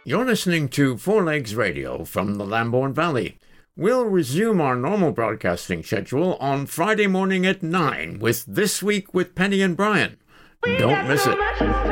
You're listening to Four Legs Radio from the Lambourne Valley. We'll resume our normal broadcasting schedule on Friday morning at 9 with This Week with Penny and Brian. Don't miss it.